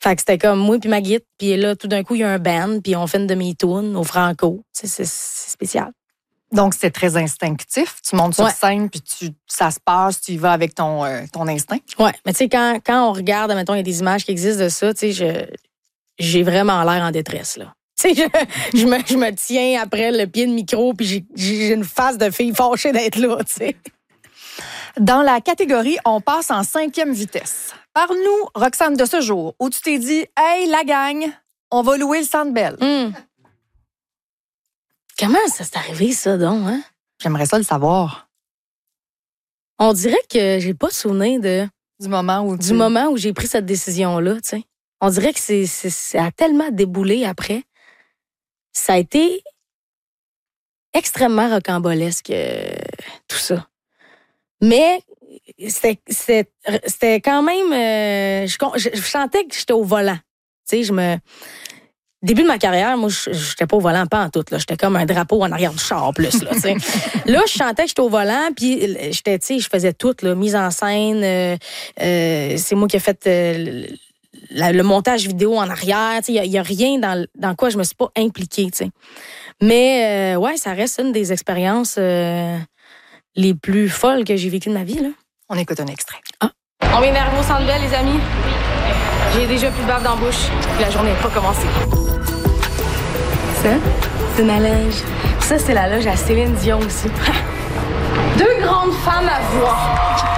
Fait que c'était comme moi puis ma guide, puis là, tout d'un coup, il y a un band, puis on fait une demi-tourne au Franco. C'est spécial. Donc, c'est très instinctif. Tu montes sur Ouais. scène, puis ça se passe, tu y vas avec ton instinct. Ouais, mais tu sais, quand on regarde, mettons, il y a des images qui existent de ça, tu sais, j'ai vraiment l'air en détresse, là. Tu sais, je me tiens après le pied de micro, puis j'ai une face de fille fâchée d'être là, tu sais. Dans la catégorie, on passe en 5e vitesse. Parle-nous, Roxane, de ce jour où tu t'es dit « Hey, la gang, on va louer le Centre Bell. Comment ça s'est arrivé, ça, donc, hein? J'aimerais ça le savoir. On dirait que j'ai pas souvenir Du moment où j'ai pris cette décision-là, tu sais. On dirait que ça a tellement déboulé après. Ça a été extrêmement rocambolesque, tout ça. Mais c'était quand même... je sentais que j'étais au volant. Tu sais, début de ma carrière, moi, je n'étais pas au volant, pas en tout. J'étais comme un drapeau en arrière du char, en plus. Là, là, je sentais que j'étais au volant, puis je faisais tout, là, mise en scène. C'est moi qui ai fait le montage vidéo en arrière. Il n'y a rien dans quoi je me suis pas impliquée. T'sais. Mais, ouais, ça reste une des expériences les plus folles que j'ai vécues de ma vie. Là. On écoute un extrait. Ah. On vient d'arriver au Centre Bell, les amis. J'ai déjà plus de bave dans la bouche. La journée n'est pas commencée. Ça, c'est ma loge. Ça, c'est la loge à Céline Dion aussi. 2 grandes femmes à voix.